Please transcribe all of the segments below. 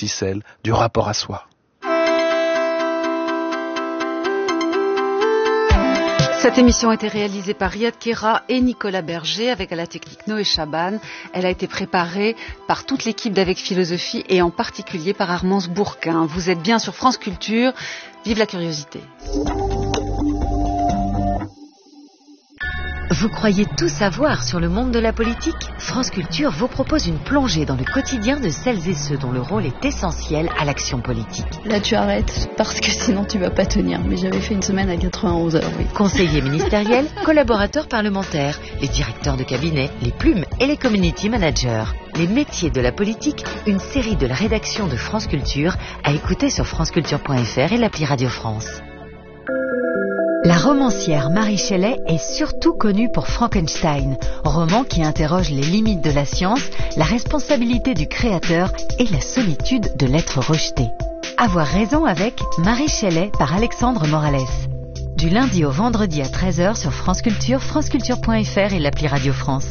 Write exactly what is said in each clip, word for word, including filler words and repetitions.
aussi celle du rapport à soi. Cette émission a été réalisée par Riyad Kera et Nicolas Berger avec à la technique Noé Chaban. Elle a été préparée par toute l'équipe d'Avec Philosophie et en particulier par Armance Bourquin. Vous êtes bien sur France Culture. Vive la curiosité. Vous croyez tout savoir sur le monde de la politique ? France Culture vous propose une plongée dans le quotidien de celles et ceux dont le rôle est essentiel à l'action politique. Là, tu arrêtes, parce que sinon tu vas pas tenir. Mais j'avais fait une semaine à quatre-vingt-onze heures, oui. Conseillers ministériels, collaborateurs parlementaires, les directeurs de cabinet, les plumes et les community managers. Les métiers de la politique, une série de la rédaction de France Culture à écouter sur franceculture point f r et l'appli Radio France. La romancière Mary Shelley est surtout connue pour Frankenstein, roman qui interroge les limites de la science, la responsabilité du créateur et la solitude de l'être rejeté. Avoir raison avec Mary Shelley par Alexandre Morales. Du lundi au vendredi à treize heures sur France Culture, franceculture point f r et l'appli Radio France.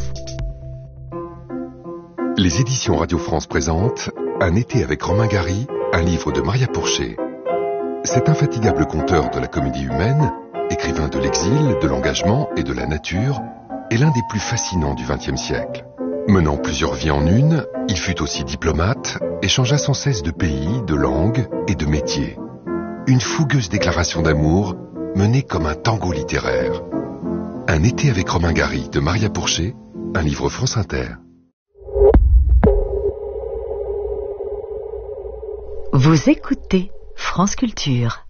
Les éditions Radio France présentent Un été avec Romain Gary, un livre de Maria Pourchet. Cet infatigable conteur de la comédie humaine, écrivain de l'exil, de l'engagement et de la nature, est l'un des plus fascinants du vingtième siècle. Menant plusieurs vies en une, il fut aussi diplomate et changea sans cesse de pays, de langue et de métier. Une fougueuse déclaration d'amour menée comme un tango littéraire. Un été avec Romain Gary de Maria Pourchet, un livre France Inter. Vous écoutez France Culture.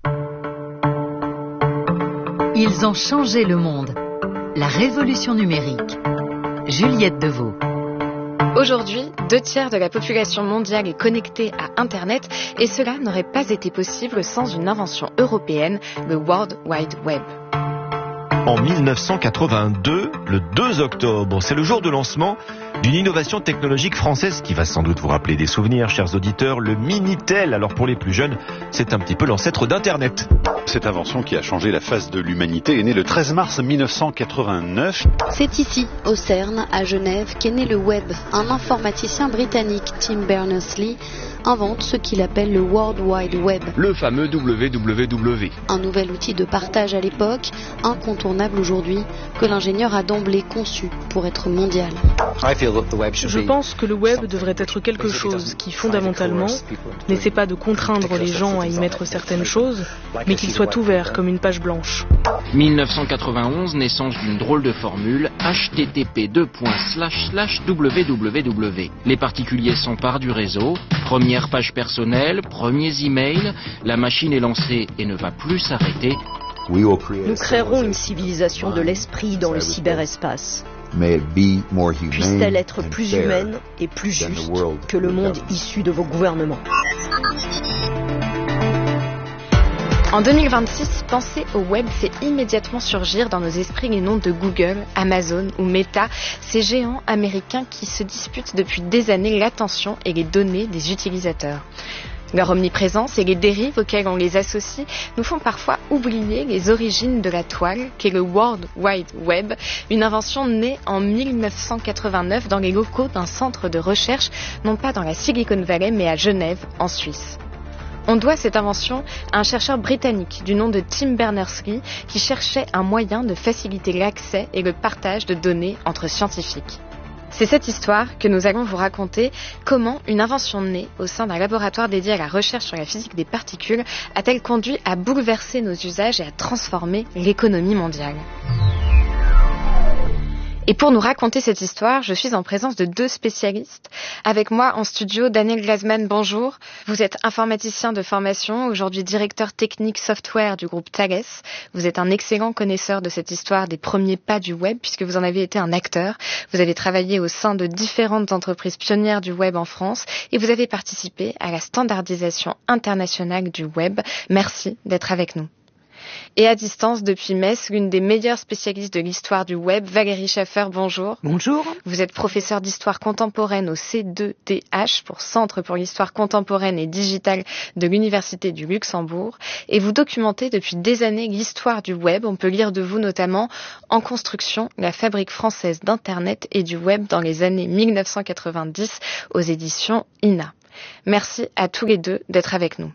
Ils ont changé le monde. La révolution numérique. Juliette Deveau. Aujourd'hui, deux tiers de la population mondiale est connectée à Internet et cela n'aurait pas été possible sans une invention européenne, le World Wide Web. En mille neuf cent quatre-vingt-deux, le deux octobre, c'est le jour de lancement d'une innovation technologique française qui va sans doute vous rappeler des souvenirs, chers auditeurs, le Minitel. Alors pour les plus jeunes, c'est un petit peu l'ancêtre d'Internet. Cette invention qui a changé la face de l'humanité est née le treize mars mille neuf cent quatre-vingt-neuf. C'est ici, au CERN, à Genève, qu'est né le web. Un informaticien britannique, Tim Berners-Lee, invente ce qu'il appelle le World Wide Web. Le fameux W W W. Un nouvel outil de partage à l'époque, incontournable aujourd'hui, que l'ingénieur a d'emblée conçu pour être mondial. Je pense que le web devrait être quelque chose qui, fondamentalement, n'essaie pas de contraindre les gens à y mettre certaines choses, mais qu'il soit ouvert comme une page blanche. mille neuf cent quatre-vingt-onze, naissance d'une drôle de formule, H T T P deux slash slash W W W. Les particuliers s'emparent du réseau, première page personnelle, premiers emails, la machine est lancée et ne va plus s'arrêter. Nous créerons une civilisation de l'esprit dans le cyberespace. Puisse-t-elle être plus humaine et plus juste que le monde issu de vos gouvernements. En deux mille vingt-six, penser au web fait immédiatement surgir dans nos esprits les noms de Google, Amazon ou Meta, ces géants américains qui se disputent depuis des années l'attention et les données des utilisateurs. Leur omniprésence et les dérives auxquelles on les associe nous font parfois oublier les origines de la toile, qu'est le World Wide Web, une invention née en mille neuf cent quatre-vingt-neuf dans les locaux d'un centre de recherche, non pas dans la Silicon Valley mais à Genève, en Suisse. On doit cette invention à un chercheur britannique du nom de Tim Berners-Lee qui cherchait un moyen de faciliter l'accès et le partage de données entre scientifiques. C'est cette histoire que nous allons vous raconter. Comment une invention née au sein d'un laboratoire dédié à la recherche sur la physique des particules a-t-elle conduit à bouleverser nos usages et à transformer l'économie mondiale ? Et pour nous raconter cette histoire, je suis en présence de deux spécialistes. Avec moi en studio, Daniel Glasman, bonjour. Vous êtes informaticien de formation, aujourd'hui directeur technique software du groupe Thales. Vous êtes un excellent connaisseur de cette histoire des premiers pas du web, puisque vous en avez été un acteur. Vous avez travaillé au sein de différentes entreprises pionnières du web en France et vous avez participé à la standardisation internationale du web. Merci d'être avec nous. Et à distance, depuis Metz, l'une des meilleures spécialistes de l'histoire du web, Valérie Schaffer, bonjour. Bonjour. Vous êtes professeure d'histoire contemporaine au C deux T H, pour Centre pour l'histoire contemporaine et digitale de l'Université du Luxembourg. Et vous documentez depuis des années l'histoire du web. On peut lire de vous notamment En construction, la fabrique française d'Internet et du web dans les années mille neuf cent quatre-vingt-dix aux éditions I N A. Merci à tous les deux d'être avec nous.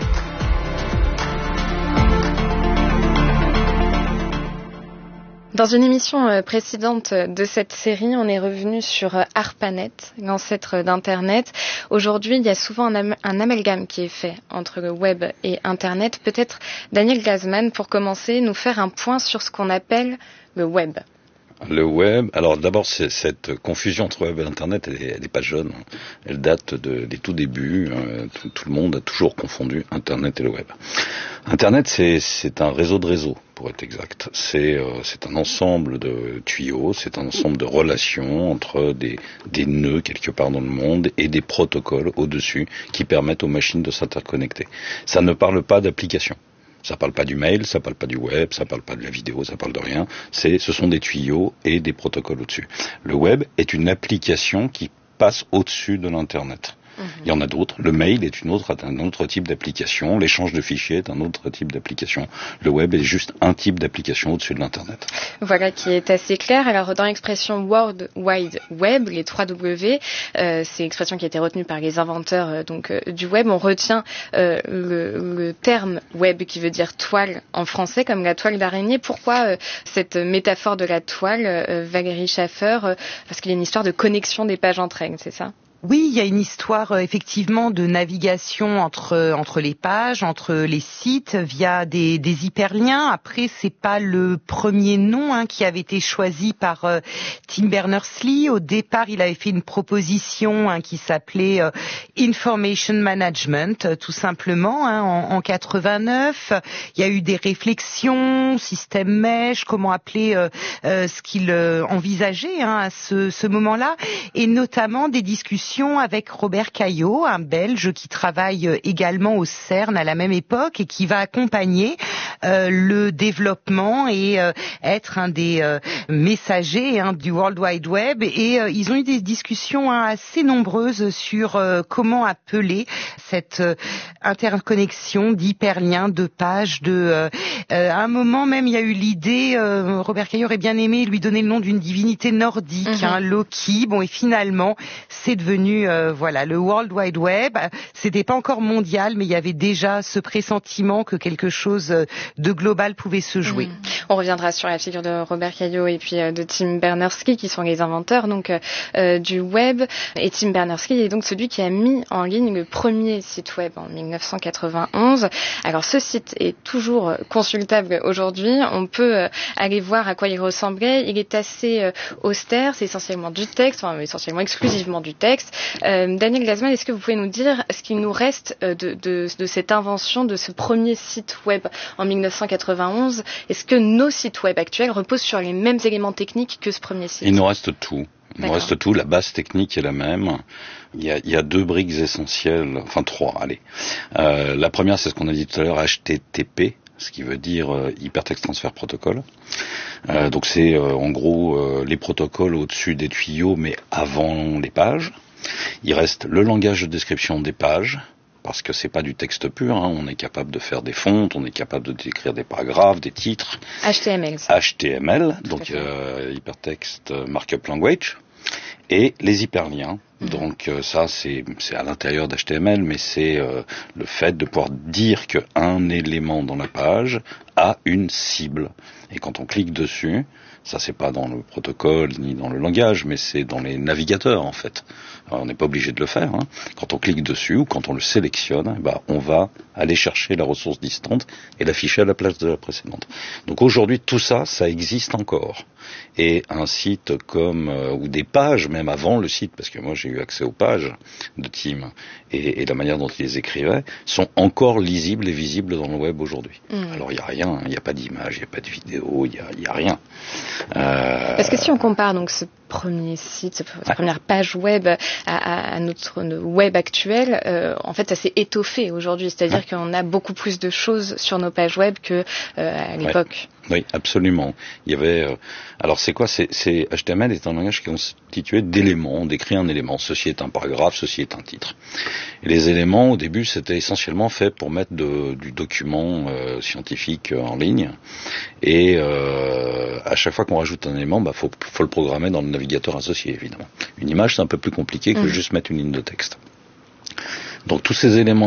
Dans une émission précédente de cette série, on est revenu sur ARPANET, l'ancêtre d'Internet. Aujourd'hui, il y a souvent un, am- un amalgame qui est fait entre le web et Internet. Peut-être Daniel Glasman, pour commencer, nous faire un point sur ce qu'on appelle le web. Le web, alors d'abord c'est, cette confusion entre web et internet, elle n'est pas jeune, elle date de, des tout débuts, euh, tout, tout le monde a toujours confondu internet et le web. Internet c'est, c'est un réseau de réseaux, pour être exact, c'est, euh, c'est un ensemble de tuyaux, c'est un ensemble de relations entre des, des nœuds quelque part dans le monde et des protocoles au-dessus qui permettent aux machines de s'interconnecter. Ça ne parle pas d'application. Ça parle pas du mail, ça parle pas du web, ça parle pas de la vidéo, ça parle de rien. C'est, ce sont des tuyaux et des protocoles au-dessus. Le web est une application qui passe au-dessus de l'internet. Mmh. Il y en a d'autres. Le mail est une autre, un autre type d'application. L'échange de fichiers est un autre type d'application. Le web est juste un type d'application au-dessus de l'internet. Voilà qui est assez clair. Alors dans l'expression World Wide Web, les trois W, euh, c'est l'expression qui a été retenue par les inventeurs euh, donc euh, du web. On retient euh, le, le terme web qui veut dire toile en français, comme la toile d'araignée. Pourquoi euh, cette métaphore de la toile, euh, Valérie Schaffer euh, Parce qu'il y a une histoire de connexion des pages entre elles, c'est ça ? Oui, il y a une histoire euh, effectivement de navigation entre entre les pages, entre les sites via des, des hyperliens. Après, c'est pas le premier nom hein, qui avait été choisi par euh, Tim Berners-Lee. Au départ, il avait fait une proposition hein, qui s'appelait euh, Information Management, euh, tout simplement, hein, en, en quatre-vingt-neuf. Il y a eu des réflexions, système mesh, comment appeler euh, euh, ce qu'il euh, envisageait hein, à ce, ce moment-là, et notamment des discussions avec Robert Caillot, un Belge qui travaille également au CERN à la même époque et qui va accompagner euh, le développement et euh, être un des euh, messagers hein, du World Wide Web. Et euh, ils ont eu des discussions hein, assez nombreuses sur euh, comment appeler cette euh, interconnexion d'hyperliens, de pages. De, euh, euh, à un moment même, il y a eu l'idée, euh, Robert Caillot aurait bien aimé lui donner le nom d'une divinité nordique, mm-hmm. hein, Loki. Bon, et finalement, c'est devenu Euh, voilà le World Wide Web. C'était pas encore mondial, mais il y avait déjà ce pressentiment que quelque chose de global pouvait se jouer. Mmh. On reviendra sur la figure de Robert Caillot et puis euh, de Tim Berners-Lee, qui sont les inventeurs donc euh, du web. Et Tim Berners-Lee est donc celui qui a mis en ligne le premier site web en dix-neuf cent quatre-vingt-onze. Alors ce site est toujours consultable aujourd'hui. On peut euh, aller voir à quoi il ressemblait. Il est assez euh, austère. C'est essentiellement du texte, enfin essentiellement exclusivement du texte. Euh, Daniel Glasman, est-ce que vous pouvez nous dire ce qu'il nous reste de, de, de cette invention, de ce premier site web en dix-neuf cent quatre-vingt-onze ? Est-ce que nos sites web actuels reposent sur les mêmes éléments techniques que ce premier site ? Il nous reste tout. Il nous reste tout. La base technique est la même. Il y a, il y a deux briques essentielles, enfin trois, allez. Euh, la première, c'est ce qu'on a dit tout à l'heure, H T T P. Ce qui veut dire euh, Hypertext Transfer Protocol. Euh, donc c'est euh, en gros euh, les protocoles au-dessus des tuyaux, mais avant les pages. Il reste le langage de description des pages, parce que c'est pas du texte pur, hein. On est capable de faire des fontes, on est capable de décrire des paragraphes, des titres. H T M L. H T M L, donc euh, Hypertext Markup Language. Et les hyperliens. Mmh. Donc euh, ça, c'est, c'est à l'intérieur d'H T M L, mais c'est euh, le fait de pouvoir dire qu'un élément dans la page a une cible. Et quand on clique dessus, ça c'est pas dans le protocole ni dans le langage, mais c'est dans les navigateurs en fait. Alors, on n'est pas obligé de le faire. Hein. Quand on clique dessus ou quand on le sélectionne, bah, on va aller chercher la ressource distante et l'afficher à la place de la précédente. Donc aujourd'hui, tout ça, ça existe encore. Et un site comme, euh, ou des pages, même avant le site, parce que moi j'ai eu accès aux pages de Tim et, et la manière dont il les écrivait, sont encore lisibles et visibles dans le web aujourd'hui. Mmh. Alors il n'y a rien, il n'y a pas d'image, il n'y a pas de vidéo, il n'y a, il y a rien. Euh... Parce que si on compare donc ce premier site, cette ouais. première page web à, à, à notre web actuel, euh, en fait ça s'est étoffé aujourd'hui, c'est-à-dire ouais. qu'on a beaucoup plus de choses sur nos pages web que euh, à l'époque. Ouais. Oui, absolument. Il y avait. Euh, alors, c'est quoi c'est, c'est H T M L est un langage qui est constitué d'éléments. On décrit un élément. Ceci est un paragraphe. Ceci est un titre. Et les éléments, au début, c'était essentiellement fait pour mettre de, du document euh, scientifique en ligne. Et euh, à chaque fois qu'on rajoute un élément, bah, faut, faut le programmer dans le navigateur associé, évidemment. Une image, c'est un peu plus compliqué que mmh. juste mettre une ligne de texte. Donc tous ces éléments